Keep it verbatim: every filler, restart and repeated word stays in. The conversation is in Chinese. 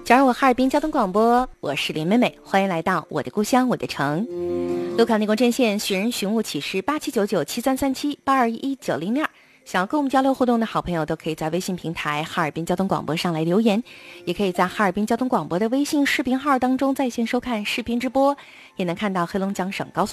加入我哈尔滨交通广播，我是林美美，欢迎来到我的故乡我的城。路卡内国阵线寻人寻物启事八七九九七三三七八二一一九零零二。想要跟我们交流互动的好朋友都可以在微信平台哈尔滨交通广播上来留言，也可以在哈尔滨交通广播的微信视频号当中在线收看视频直播，也能看到黑龙江省高速